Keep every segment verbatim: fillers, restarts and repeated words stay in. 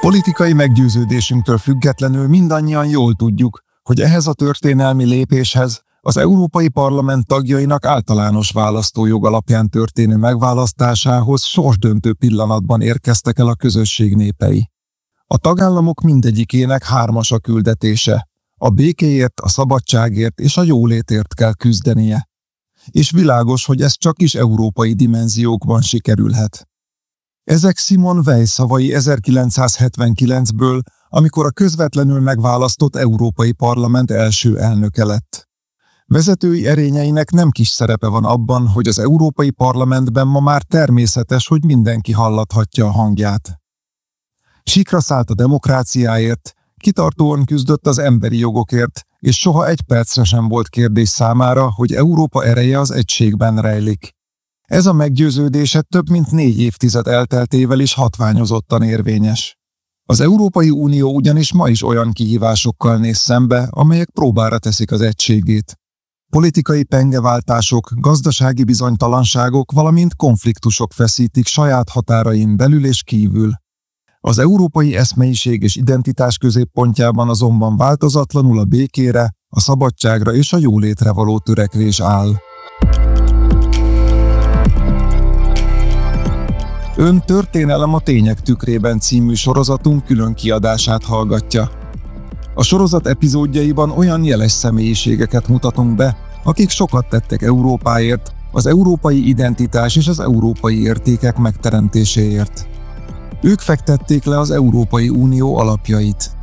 Politikai meggyőződésünktől függetlenül mindannyian jól tudjuk, hogy ehhez a történelmi lépéshez az Európai Parlament tagjainak általános választójog alapján történő megválasztásához sorsdöntő pillanatban érkeztek el a közösség népei. A tagállamok mindegyikének hármas a küldetése, a békéért, a szabadságért és a jólétért kell küzdenie. És világos, hogy ez csak is európai dimenziókban sikerülhet. Ezek Simone Weil szavai ezerkilencszázhetvenkilencből, amikor a közvetlenül megválasztott Európai Parlament első elnöke lett. Vezetői erényeinek nem kis szerepe van abban, hogy az Európai Parlamentben ma már természetes, hogy mindenki hallathatja a hangját. Síkra szállt a demokráciáért, kitartóan küzdött az emberi jogokért, és soha egy percre sem volt kérdés számára, hogy Európa ereje az egységben rejlik. Ez a meggyőződése több mint négy évtized elteltével is hatványozottan érvényes. Az Európai Unió ugyanis ma is olyan kihívásokkal néz szembe, amelyek próbára teszik az egységét. Politikai pengeváltások, gazdasági bizonytalanságok, valamint konfliktusok feszítik saját határain belül és kívül. Az európai eszmeiség és identitás középpontjában azonban változatlanul a békére, a szabadságra és a jólétre való törekvés áll. Ön Történelem a tények tükrében című sorozatunk külön kiadását hallgatja. A sorozat epizódjaiban olyan jeles személyiségeket mutatunk be, akik sokat tettek Európáért, az európai identitás és az európai értékek megteremtéséért. Ők fektették le az Európai Unió alapjait.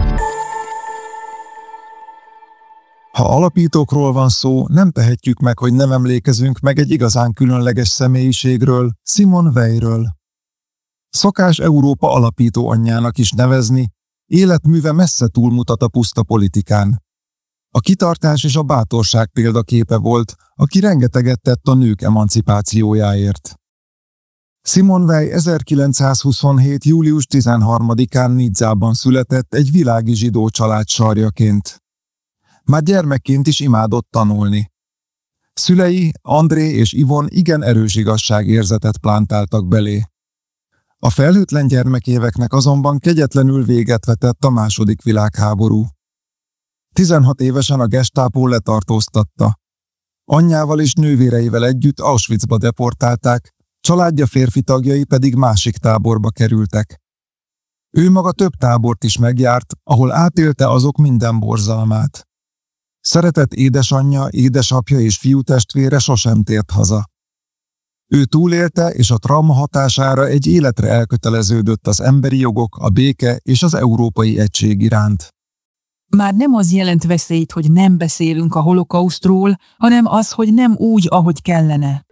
Ha alapítókról van szó, nem tehetjük meg, hogy nem emlékezünk meg egy igazán különleges személyiségről, Simone Weilről. Szokás Európa alapító anyjának is nevezni, életműve messze túlmutat a puszta politikán. A kitartás és a bátorság példaképe volt, aki rengeteget tett a nők emancipációjáért. Simone Weil ezerkilencszázhuszonhét. július tizenharmadikán Nizzában született egy világi zsidó család sarjaként. Már gyermekként is imádott tanulni. Szülei, André és Yvonne igen erős igazságérzetet plántáltak belé. A felhőtlen gyermekéveknek azonban kegyetlenül véget vetett a második világháború. tizenhat évesen a Gestapo letartóztatta. Anyjával és nővéreivel együtt Auschwitzba deportálták, családja férfi tagjai pedig másik táborba kerültek. Ő maga több tábort is megjárt, ahol átélte azok minden borzalmát. Szeretett édesanyja, édesapja és fiútestvére sosem tért haza. Ő túlélte, és a trauma hatására egy életre elköteleződött az emberi jogok, a béke és az európai egység iránt. Már nem az jelent veszélyt, hogy nem beszélünk a holokausztról, hanem az, hogy nem úgy, ahogy kellene.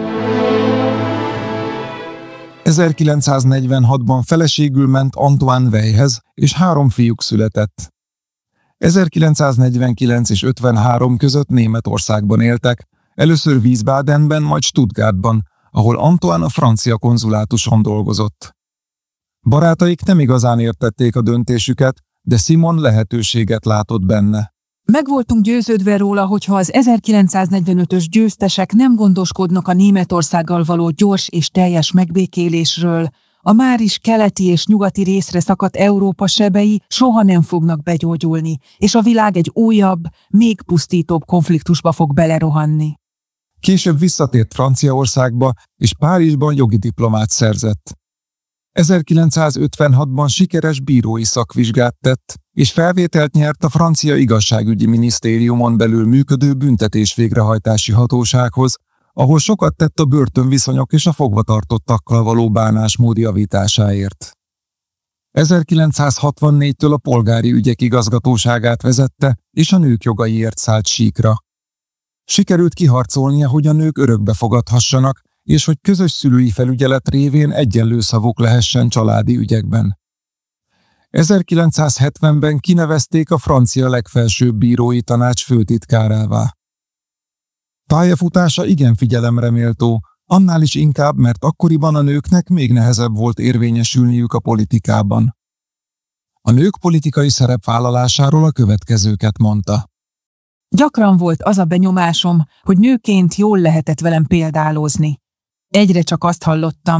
ezerkilencszáznegyvenhatban feleségül ment Antoine Weilhez, és három fiúk született. ezerkilencszáznegyvenkilenc és ötvenhárom között Németországban éltek, először Wiesbadenben, majd Stuttgartban, ahol Antoine a francia konzulátuson dolgozott. Barátaik nem igazán értették a döntésüket, de Simone lehetőséget látott benne. Meg voltunk győződve róla, hogyha az ezerkilencszáznegyvenötös győztesek nem gondoskodnak a Németországgal való gyors és teljes megbékélésről, a már is keleti és nyugati részre szakadt Európa sebei soha nem fognak begyógyulni, és a világ egy újabb, még pusztítóbb konfliktusba fog belerohanni. Később visszatért Franciaországba, és Párizsban jogi diplomát szerzett. ezerkilencszázötvenhatban sikeres bírói szakvizsgát tett, és felvételt nyert a francia igazságügyi minisztériumon belül működő büntetés végrehajtási hatósághoz, ahol sokat tett a börtönviszonyok és a fogvatartottakkal való bánásmód javításáért. ezerkilencszázhatvannégytől a polgári ügyek igazgatóságát vezette, és a nők jogaiért szállt síkra. Sikerült kiharcolnia, hogy a nők örökbe fogadhassanak, és hogy közös szülői felügyelet révén egyenlő szavuk lehessen családi ügyekben. ezerkilencszázhetvenben kinevezték a francia legfelsőbb bírói tanács főtitkárává. Pályafutása igen figyelemre méltó, annál is inkább, mert akkoriban a nőknek még nehezebb volt érvényesülniük a politikában. A nők politikai szerepvállalásáról a következőket mondta. Gyakran volt az a benyomásom, hogy nőként jól lehetett velem példálozni. Egyre csak azt hallottam,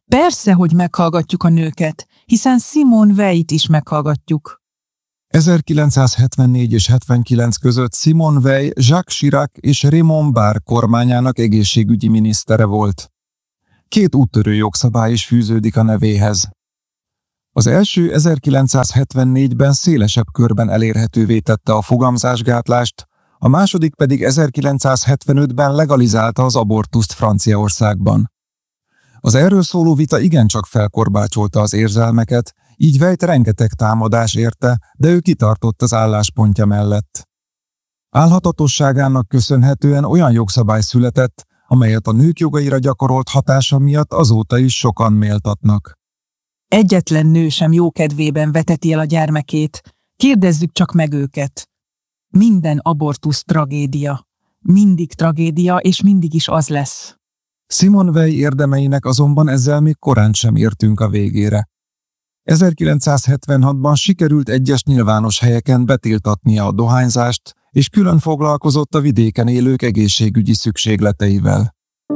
Persze, hogy meghallgatjuk a nőket, hiszen Simone Weil-t is meghallgatjuk. ezerkilencszázhetvennégy és hetvenkilenc között Simone Weil Jacques Chirac és Raymond Barre kormányának egészségügyi minisztere volt. Két úttörő jogszabály is fűződik a nevéhez. Az első ezerkilencszázhetvennégyben szélesebb körben elérhetővé tette a fogamzásgátlást, a második pedig ezerkilencszázhetvenötben legalizálta az abortuszt Franciaországban. Az erről szóló vita igencsak felkorbácsolta az érzelmeket, így Weil-t rengeteg támadás érte, de ő kitartott az álláspontja mellett. Álhatatosságának köszönhetően olyan jogszabály született, amelyet a nők jogaira gyakorolt hatása miatt azóta is sokan méltatnak. Egyetlen nő sem jókedvében veteti el a gyermekét, kérdezzük csak meg őket. Minden abortusz tragédia. Mindig tragédia, és mindig is az lesz. Simone Weil érdemeinek azonban ezzel még korán sem értünk a végére. ezerkilencszázhetvenhatban sikerült egyes nyilvános helyeken betiltatnia a dohányzást, és külön foglalkozott a vidéken élők egészségügyi szükségleteivel.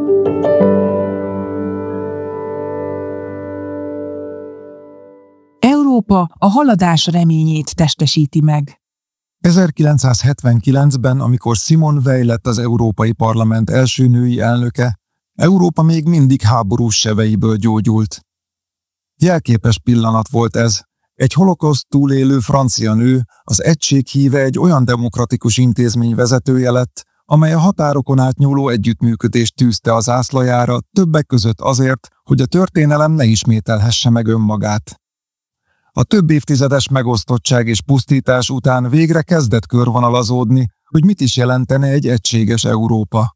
Európa a haladás reményét testesíti meg. ezerkilencszázhetvenkilencben, amikor Simone Weil lett az Európai Parlament első női elnöke, Európa még mindig háborús sebeiből gyógyult. Jelképes pillanat volt ez. Egy holokauszt túlélő francia nő, az egység híve egy olyan demokratikus intézmény vezetője lett, amely a határokon átnyúló együttműködést tűzte az zászlajára, többek között azért, hogy a történelem ne ismételhesse meg önmagát. A több évtizedes megosztottság és pusztítás után végre kezdett körvonalazódni, hogy mit is jelentene egy egységes Európa.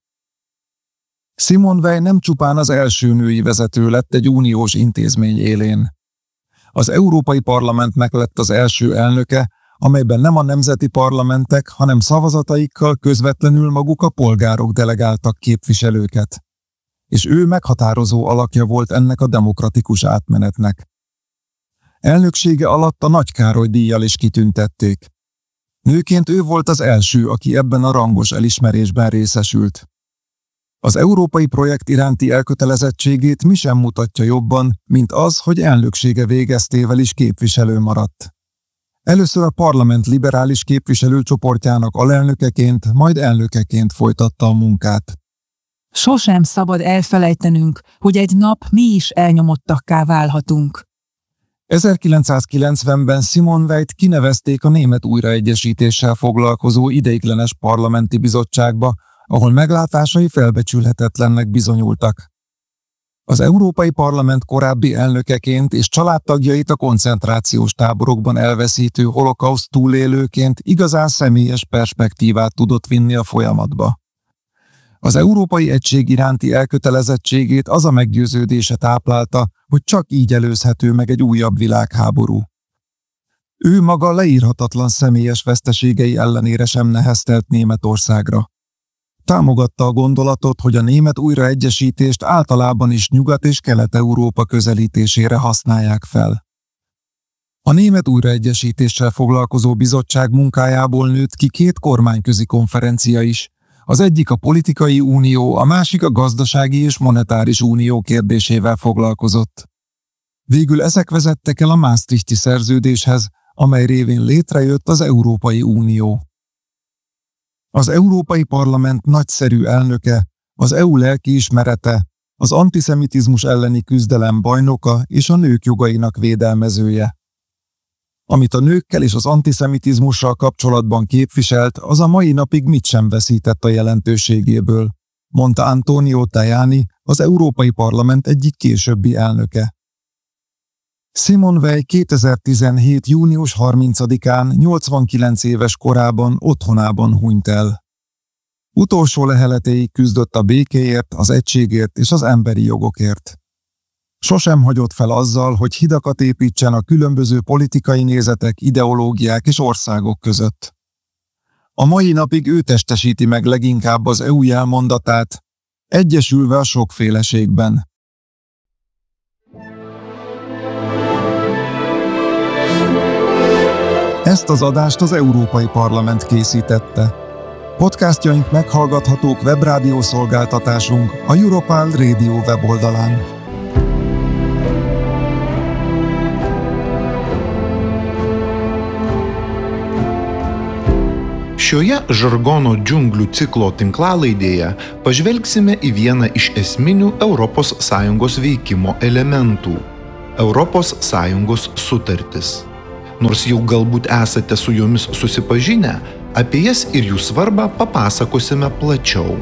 Simone Weil nem csupán az első női vezető lett egy uniós intézmény élén. Az Európai Parlamentnek lett az első elnöke, amelyben nem a nemzeti parlamentek, hanem szavazataikkal közvetlenül maguk a polgárok delegáltak képviselőket. És ő meghatározó alakja volt ennek a demokratikus átmenetnek. Elnöksége alatt a Nagy Károly díjjal is kitüntették. Nőként ő volt az első, aki ebben a rangos elismerésben részesült. Az európai projekt iránti elkötelezettségét mi sem mutatja jobban, mint az, hogy elnöksége végeztével is képviselő maradt. Először a parlament liberális képviselőcsoportjának alelnökeként, majd elnökeként folytatta a munkát. Sosem szabad elfelejtenünk, hogy egy nap mi is elnyomottakká válhatunk. ezerkilencszázkilencvenben Simone Weil-t kinevezték a német újraegyesítéssel foglalkozó ideiglenes parlamenti bizottságba, ahol meglátásai felbecsülhetetlennek bizonyultak. Az Európai Parlament korábbi elnökeként és családtagjait a koncentrációs táborokban elveszítő holokauszt túlélőként igazán személyes perspektívát tudott vinni a folyamatba. Az európai egység iránti elkötelezettségét az a meggyőződése táplálta, hogy csak így előzhető meg egy újabb világháború. Ő maga leírhatatlan személyes veszteségei ellenére sem neheztelt Németországra. Támogatta a gondolatot, hogy a német újraegyesítést általában is Nyugat- és Kelet-Európa közelítésére használják fel. A német újraegyesítéssel foglalkozó bizottság munkájából nőtt ki két kormányközi konferencia is, az egyik a politikai unió, a másik a gazdasági és monetáris unió kérdésével foglalkozott. Végül ezek vezettek el a Maastrichti szerződéshez, amely révén létrejött az Európai Unió. Az Európai Parlament nagyszerű elnöke, az é u lelkiismerete, az antiszemitizmus elleni küzdelem bajnoka és a nők jogainak védelmezője. Amit a nőkkel és az antiszemitizmussal kapcsolatban képviselt, az a mai napig mit sem veszített a jelentőségéből, mondta Antonio Tajani, az Európai Parlament egyik későbbi elnöke. Simone Weil kétezer-tizenhét. június harmincadikán nyolcvankilenc éves korában otthonában hunyt el. Utolsó leheletéig küzdött a békéért, az egységért és az emberi jogokért. Sosem hagyott fel azzal, hogy hidakat építsen a különböző politikai nézetek, ideológiák és országok között. A mai napig ő testesíti meg leginkább az é u jelmondatát, egyesülve a sokféleségben. Ezt az adást az Európai Parlament készítette. Podcastjaink meghallgathatók webrádió szolgáltatásunk, a Europal Radio weboldalán. Šioje žargono džiunglių ciklo tinklalaidėje pažvelgsime į vieną iš esminių Europos Sąjungos veikimo elementų – Europos Sąjungos sutartis. Nors jau galbūt esate su jomis susipažinę, apie jas ir jų svarbą papasakosime plačiau.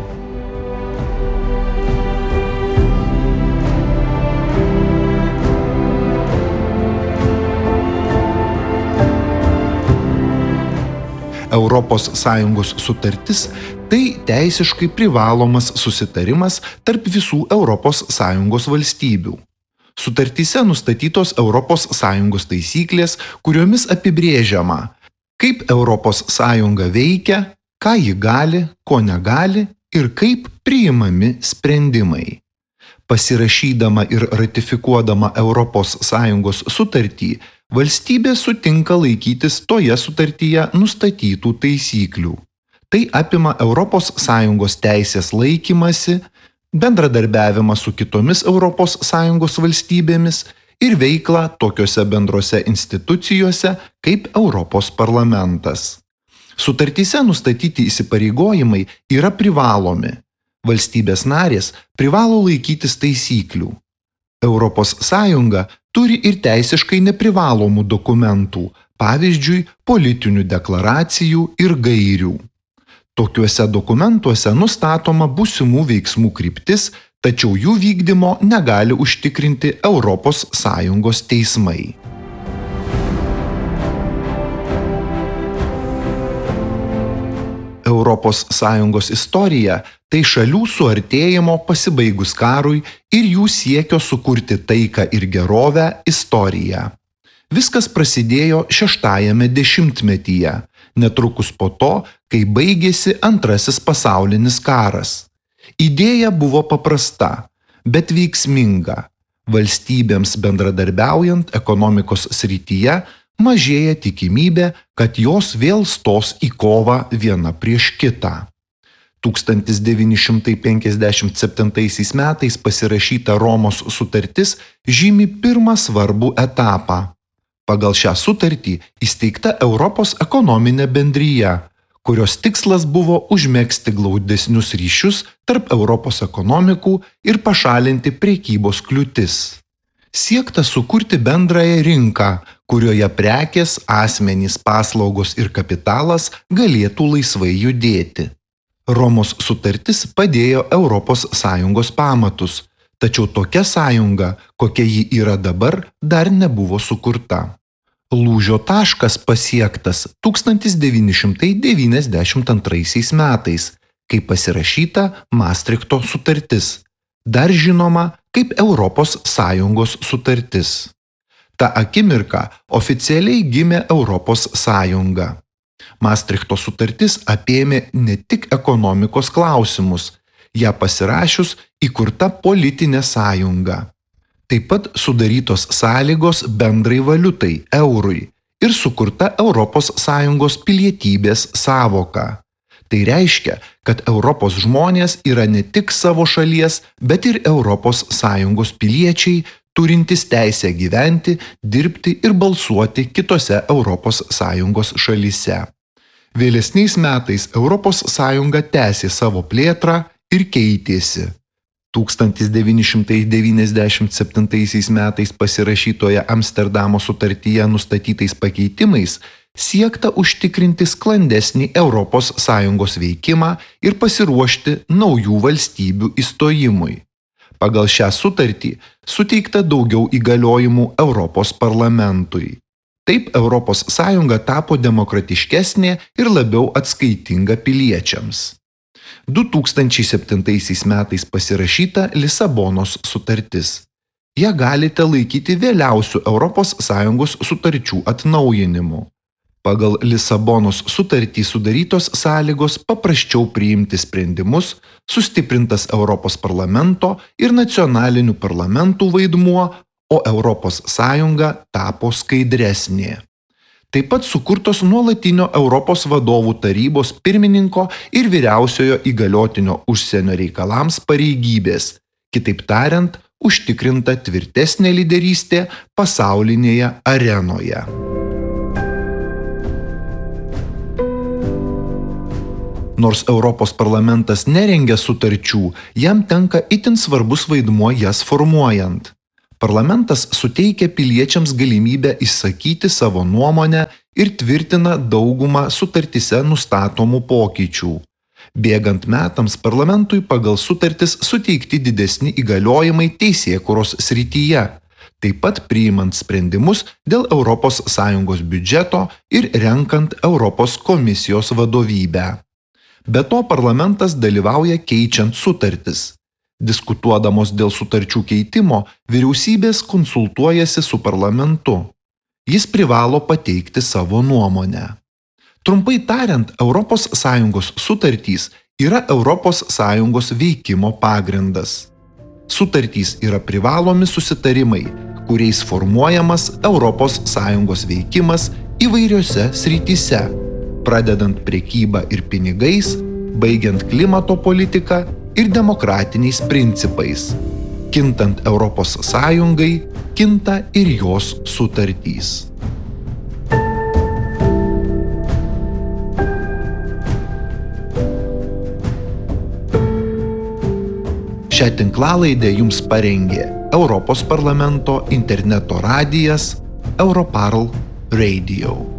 Europos Sąjungos sutartis – tai teisiškai privalomas susitarimas tarp visų Europos Sąjungos valstybių. Sutartyse nustatytos Europos Sąjungos taisyklės, kuriomis apibrėžiama, kaip Europos Sąjunga veikia, ką ji gali, ko negali ir kaip priimami sprendimai. Pasirašydama ir ratifikuodama Europos Sąjungos sutartį, valstybė sutinka laikytis toje sutartyje nustatytų taisyklių. Tai apima Europos Sąjungos teisės laikymasi, bendradarbiavimą su kitomis Europos Sąjungos valstybėmis ir veiklą tokiose bendrose institucijose kaip Europos parlamentas. Sutartyse nustatyti įsipareigojimai yra privalomi. Valstybės narės privalo laikytis taisyklių. Europos Sąjunga turi ir teisiškai neprivalomų dokumentų, pavyzdžiui, politinių deklaracijų ir gairių. Tokiuose dokumentuose nustatoma būsimų veiksmų kryptis, tačiau jų vykdymo negali užtikrinti Europos Sąjungos teismai. Europos Sąjungos istorija – tai šalių suartėjimo pasibaigus karui ir jų siekio sukurti taiką ir gerovę istorija. Viskas prasidėjo šeštajame dešimtmetyje, netrukus po to, kai baigėsi Antrasis pasaulinis karas. Idėja buvo paprasta, bet veiksminga. Valstybėms bendradarbiaujant ekonomikos srityje mažėja tikimybė, kad jos vėl stos į kovą viena prieš kitą. tūkstantis devyni šimtai penkiasdešimt septintaisiais metais pasirašyta Romos sutartis žymi pirmą svarbų etapą. Pagal šią sutartį įsteigta Europos ekonominė bendrija, kurios tikslas buvo užmegzti glaudesnius ryšius tarp Europos ekonomikų ir pašalinti prekybos kliūtis. Siekta sukurti bendrąją rinką, kurioje prekės, asmenys, paslaugos ir kapitalas galėtų laisvai judėti. Romos sutartis padėjo Europos Sąjungos pamatus, tačiau tokia sąjunga, kokia ji yra dabar, dar nebuvo sukurta. Lūžio taškas pasiektas tūkstantis devyni šimtai devyniasdešimt antraisiais metais, kai pasirašyta Maastrichto sutartis, dar žinoma kaip Europos Sąjungos sutartis. Ta akimirka oficialiai gimė Europos Sąjunga. Maastrichto sutartis apėmė ne tik ekonomikos klausimus, ją pasirašius įkurta politinė sąjunga. Taip pat sudarytos sąlygos bendrai valiutai, eurui, ir sukurta Europos Sąjungos pilietybės sąvoka. Tai reiškia, kad Europos žmonės yra ne tik savo šalies, bet ir Europos Sąjungos piliečiai, turintys teisę gyventi, dirbti ir balsuoti kitose Europos Sąjungos šalyse. Vėlesniais metais Europos Sąjunga tęsė savo plėtrą ir keitėsi. tūkstantis devyni šimtai devyniasdešimt septintaisiais metais pasirašytoje Amsterdamo sutartyje nustatytais pakeitimais siekta užtikrinti sklandesnį Europos Sąjungos veikimą ir pasiruošti naujų valstybių įstojimui. Pagal šią sutartį suteikta daugiau įgaliojimų Europos parlamentui. Taip Europos Sąjunga tapo demokratiškesnė ir labiau atskaitinga piliečiams. du tūkstančiai septintaisiais metais pasirašyta Lisabonos sutartis. Ja galite laikyti vėliausių Europos Sąjungos sutarčių atnaujinimu. Pagal Lisabonos sutartį sudarytos sąlygos paprasčiau priimti sprendimus, sustiprintas Europos parlamento ir nacionalinių parlamentų vaidmuo, o Europos Sąjunga tapo skaidresnė. Taip pat sukurtos nuolatinio Europos vadovų tarybos pirmininko ir vyriausiojo įgaliotinio užsienio reikalams pareigybės, kitaip tariant, užtikrinta tvirtesnė lyderystė pasaulinėje arenoje. Nors Europos parlamentas nerengia sutarčių, jam tenka itin svarbus vaidmuo jas formuojant. Parlamentas suteikia piliečiams galimybę išsakyti savo nuomonę ir tvirtina daugumą sutartyse nustatomų pokyčių. Bėgant metams parlamentui pagal sutartis suteikti didesni įgaliojimai teisėkūros srityje, taip pat priimant sprendimus dėl Europos Sąjungos biudžeto ir renkant Europos komisijos vadovybę. Be to parlamentas dalyvauja keičiant sutartis. Diskutuodamos dėl sutarčių keitimo, vyriausybės konsultuojasi su parlamentu. Jis privalo pateikti savo nuomonę. Trumpai tariant, Europos Sąjungos sutartys yra Europos Sąjungos veikimo pagrindas. Sutartys yra privalomi susitarimai, kuriais formuojamas Europos Sąjungos veikimas įvairiose srityse, pradedant prekybą ir pinigais, baigiant klimato politiką ir demokratiniais principais. Kintant Europos Sąjungai, kinta ir jos sutartys. Šią tinklalaidę jums parengė Europos parlamento interneto radijas Europarl Radio.